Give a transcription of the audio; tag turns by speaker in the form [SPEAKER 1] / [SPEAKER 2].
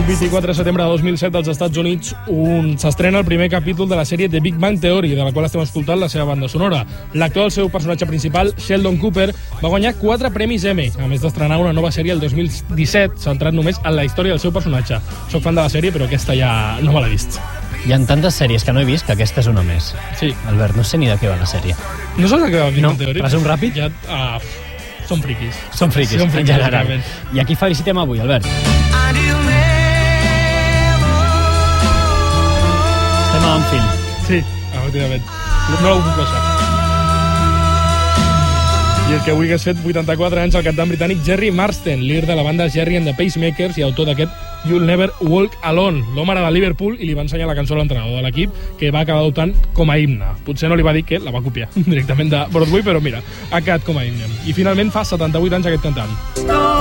[SPEAKER 1] 24 de setembre de 2007 als Estats Units s'estrena el primer capítol de la sèrie The Big Bang Theory, de la qual estem escoltant la seva banda sonora. L'actor del seu personatge principal, Sheldon Cooper, va guanyar 4 premis Emmy, a més d'estrenar una nova sèrie el 2017, centrat només en la història del seu personatge. Soc fan de la sèrie, però aquesta ja no me l'he vist.
[SPEAKER 2] Hi ha tantes sèries que no he vist que aquesta és una més.
[SPEAKER 1] Sí.
[SPEAKER 2] Albert, no sé ni de què va la sèrie.
[SPEAKER 1] No saps de què va Big Bang Theory?
[SPEAKER 2] Resum ràpid?
[SPEAKER 1] Ja, són friquis.
[SPEAKER 2] Són friquis, en general. I aquí felicitem avui, Albert. Estem a Anfield.
[SPEAKER 1] Sí, efectivament. No l'ho puc deixar. I el que avui hagués fet 84 anys al cantant britànic Jerry Marsden, líder de la banda Jerry and the Pacemakers i autor d'aquest You'll Never Walk Alone. L'home era de Liverpool i li va ensenyar la cançó a l'entrenador de l'equip, que va acabar adoptant com a himne. Potser no li va dir que la va copiar directament de Broadway, però mira, ha quedat com a himne. I finalment fa 78 anys aquest cantant.